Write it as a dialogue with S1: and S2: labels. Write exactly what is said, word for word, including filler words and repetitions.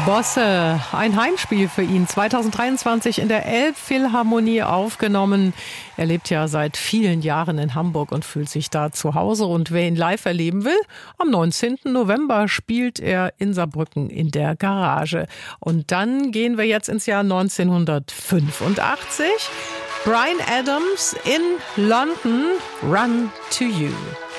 S1: Bosse, ein Heimspiel für ihn, zweitausenddreiundzwanzig in der Elbphilharmonie aufgenommen. Er lebt ja seit vielen Jahren in Hamburg und fühlt sich da zu Hause. Und wer ihn live erleben will, am neunzehnten November spielt er in Saarbrücken in der Garage. Und dann gehen wir jetzt ins Jahr neunzehnhundertfünfundachtzig. Bryan Adams in London, Run to You.